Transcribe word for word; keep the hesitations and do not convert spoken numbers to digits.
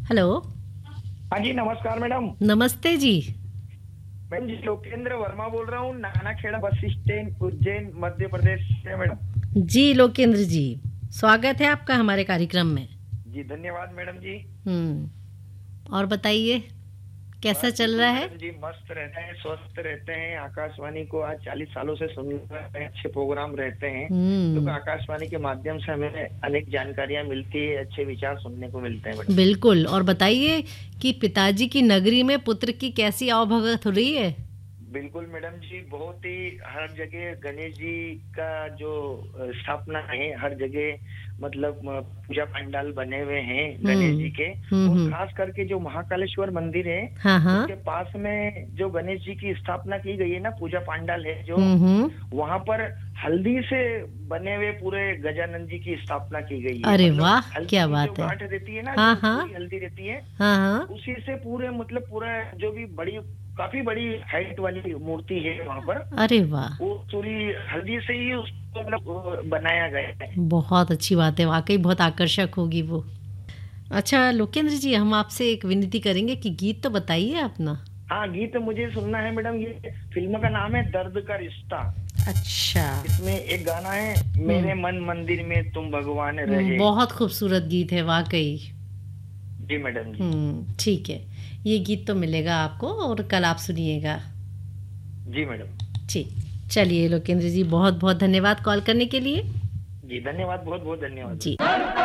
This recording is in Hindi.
हेलो। हाँ जी, नमस्कार मैडम। नमस्ते जी। मैं जी लोकेंद्र वर्मा बोल रहा हूँ, नानाखेड़ा बस स्टैंड, उज्जैन, मध्य प्रदेश से मैडम। जी लोकेंद्र जी, स्वागत है आपका हमारे कार्यक्रम में। जी धन्यवाद मैडम जी। हम्म और बताइए कैसा बस चल बिल्कुल रहा है? मैडम जी, मस्त रहते हैं, स्वस्थ रहते हैं। आकाशवाणी को आज चालीस सालों से सुन रहे हैं, अच्छे प्रोग्राम रहते हैं। तो हम्म आकाशवाणी के माध्यम से हमें अनेक जानकारियां मिलती है, अच्छे विचार सुनने को मिलते हैं मैडम। बिल्कुल। और बताइए कि पिताजी की नगरी में पुत्र की कैसी आवभगत हो रही है? बिल्कुल मैडम जी, बहुत ही हर जगह गणेश जी का जो अ, स्थापना है, हर जगह मतलब अ, पूजा पंडाल बने हुए हैं गणेश जी हम्म के। हम्म और हम्म खास करके जो महाकालेश्वर मंदिर है, हाँ हाँ। उसके पास में जो गणेश जी की स्थापना की गई है ना, पूजा पंडाल है जो, हम्म हम्म वहां पर हल्दी से बने हुए पूरे गजानन जी की स्थापना की गई है। अरे मतलब वाह, हल्दी क्या की जो बात है। गांठ रहती है ना, हाँ जो हाँ पूरी हल्दी रहती है, हाँ हाँ। उसी से पूरे मतलब पूरा जो भी बड़ी, काफी बड़ी हाइट वाली मूर्ति है वहां पर, अरे वाह, वो पूरी हल्दी से ही उसको मतलब बनाया गया है। बहुत अच्छी बात है, वाकई बहुत आकर्षक होगी वो। अच्छा लोकेंद्र जी, हम आपसे एक विनती करेंगे कि गीत तो बताइए अपना। हाँ, गीत मुझे सुनना है मैडम। ये फिल्म का नाम है दर्द का रिश्ता। अच्छा। इसमें एक गाना है, हम्म मेरे मन मंदिर में तुम भगवान हम्म, रहे। बहुत खूबसूरत गीत है वाकई। जी मैडम जी। हम्म ठीक है, ये गीत तो मिलेगा आपको और कल आप सुनिएगा। जी मैडम। ठीक। चलिए लोकेंद्र जी, बहुत बहुत धन्यवाद कॉल करने के लिए। जी धन्यवाद, बहुत बहुत धन्यवाद जी। मैडम।